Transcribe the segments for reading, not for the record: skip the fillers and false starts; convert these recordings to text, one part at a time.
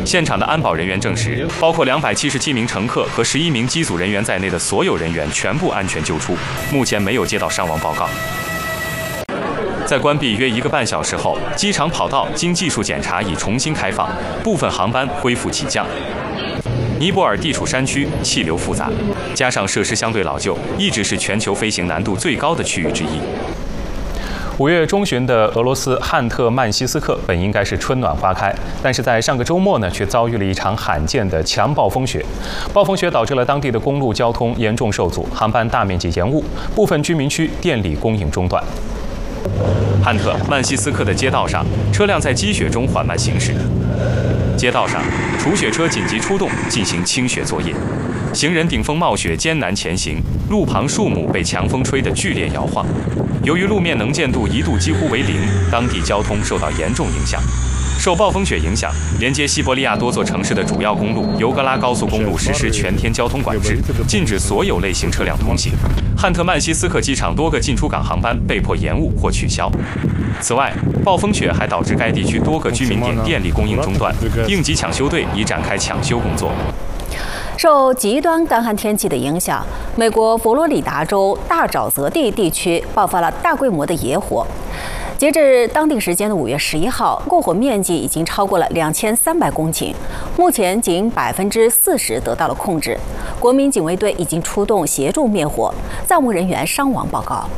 现场的安保人员证实，包括277名乘客和11名机组人员在内的所有人员全部安全救出，目前没有接到伤亡报告。在关闭约1个半小时后，机场跑道经技术检查已重新开放，部分航班恢复起降。尼泊尔地处山区，气流复杂，加上设施相对老旧，一直是全球飞行难度最高的区域之一。5月中旬的俄罗斯汉特曼西斯克本应该是春暖花开，但是在上个周末呢，却遭遇了一场罕见的强暴风雪。暴风雪导致了当地的公路交通严重受阻，航班大面积延误，部分居民区电力供应中断。汉特曼西斯克的街道上，车辆在积雪中缓慢行驶。街道上，除雪车紧急出动进行清雪作业，行人顶风冒雪艰难前行，路旁树木被强风吹得剧烈摇晃。由于路面能见度一度几乎为0，当地交通受到严重影响。受暴风雪影响，连接西伯利亚多座城市的主要公路尤格拉高速公路实施全天交通管制，禁止所有类型车辆通行。汉特曼西斯克机场多个进出港航班被迫延误或取消。此外，暴风雪还导致该地区多个居民点电力供应中断，应急抢修队已展开抢修工作。 受极端干旱天气的影响，美国佛罗里达州大沼泽地地区爆发了大规模的野火。截至当地时间的5月11号，过火面积已经超过了2300公顷，目前仅40%得到了控制。国民警卫队已经出动协助灭火，暂无人员伤亡报告。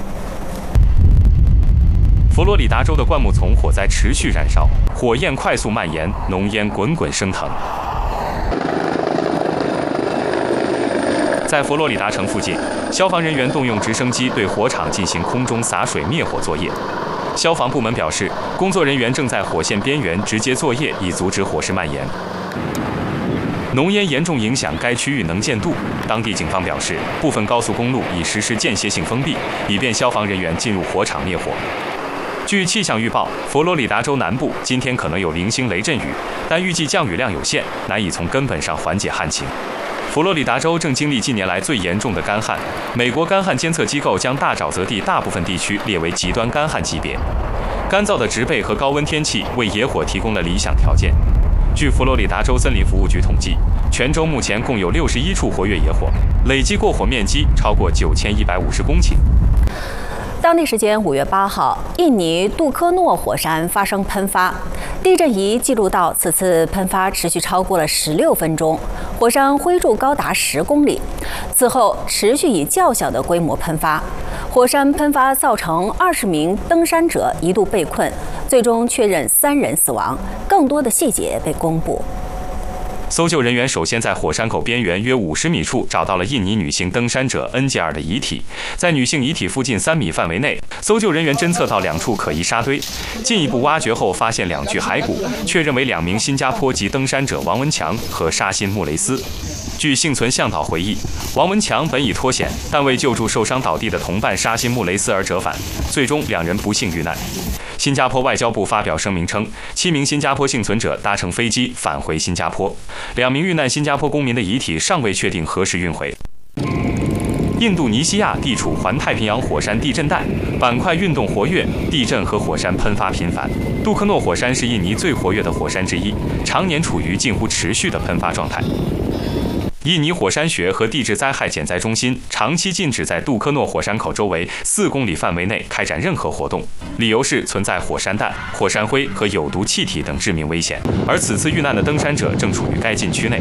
佛罗里达州的灌木丛火灾持续燃烧，火焰快速蔓延，浓烟滚滚升腾。在佛罗里达城附近，消防人员动用直升机对火场进行空中洒水灭火作业。消防部门表示，工作人员正在火线边缘直接作业，以阻止火势蔓延。浓烟严重影响该区域能见度，当地警方表示，部分高速公路已实施间歇性封闭，以便消防人员进入火场灭火。据气象预报，佛罗里达州南部今天可能有零星雷阵雨，但预计降雨量有限，难以从根本上缓解旱情。佛罗里达州正经历近年来最严重的干旱，美国干旱监测机构将大沼泽地大部分地区列为极端干旱级别。干燥的植被和高温天气为野火提供了理想条件。据佛罗里达州森林服务局统计，全州目前共有61处活跃野火，累计过火面积超过9150公顷。 当地时间5月8号，印尼杜科诺火山发生喷发，地震仪记录到此次喷发持续超过了16分钟，火山灰柱高达10公里。此后持续以较小的规模喷发，火山喷发造成20名登山者一度被困，最终确认3人死亡，更多的细节被公布。 搜救人员首先在火山口边缘约50米处找到了印尼女性登山者恩吉尔的遗体，在女性遗体附近3米范围内，搜救人员侦测到2处可疑沙堆，进一步挖掘后发现2具骸骨，确认为2名新加坡籍登山者王文强和沙辛穆雷斯。据幸存向导回忆，王文强本已脱险，但为救助受伤倒地的同伴沙辛穆雷斯而折返，最终2人不幸遇难。新加坡外交部发表声明称，7名新加坡幸存者搭乘飞机返回新加坡，2名遇难新加坡公民的遗体尚未确定何时运回。印度尼西亚地处环太平洋火山地震带，板块运动活跃，地震和火山喷发频繁。杜科诺火山是印尼最活跃的火山之一，常年处于近乎持续的喷发状态。印尼火山学和地质灾害减灾中心长期禁止在杜科诺火山口周围4公里范围内开展任何活动，理由是存在火山弹、火山灰和有毒气体等致命危险，而此次遇难的登山者正处于该禁区内。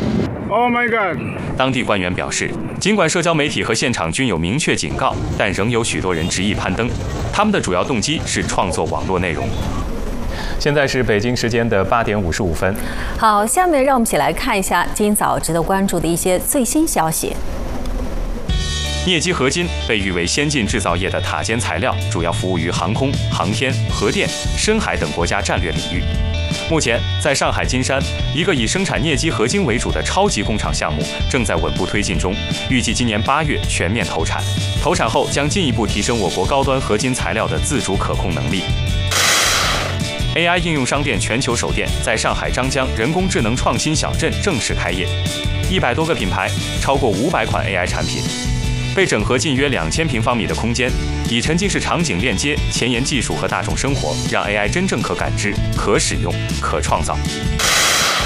Oh my God！ 当地官员表示，尽管社交媒体和现场均有明确警告，但仍有许多人执意攀登，他们的主要动机是创作网络内容。现在是北京时间的8点55分。 好，下面让我们一起来看一下今早值得关注的一些最新消息。 镍基合金被誉为先进制造业的塔尖材料，主要服务于航空、航天、核电、深海等国家战略领域。目前，在上海金山，一个以生产镍基合金为主的超级工厂项目正在稳步推进中，预计今年8月全面投产。投产后将进一步提升我国高端合金材料的自主可控能力。AI 应用商店全球首店在上海张江人工智能创新小镇正式开业，100多个品牌，超过500款 AI 产品，被整合进约2000平方米的空间，以沉浸式场景链接前沿技术和大众生活，让 AI 真正可感知、可使用、可创造。